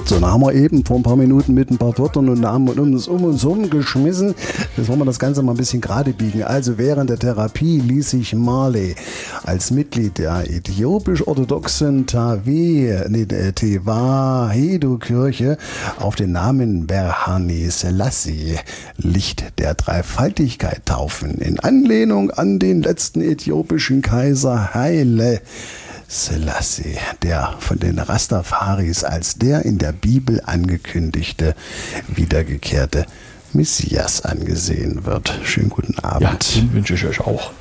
So, dann haben wir eben vor ein paar Minuten mit ein paar Wörtern und Namen und uns geschmissen. Jetzt wollen wir das Ganze mal ein bisschen gerade biegen. Also während der Therapie ließ sich Marley als Mitglied der äthiopisch-orthodoxen Tewahedo-Kirche auf den Namen Berhane Selassie, Licht der Dreifaltigkeit, taufen. In Anlehnung an den letzten äthiopischen Kaiser Haile Selassie, der von den Rastafaris als der in der Bibel angekündigte, wiedergekehrte Messias angesehen wird. Schönen guten Abend. Ja, den wünsche ich euch auch.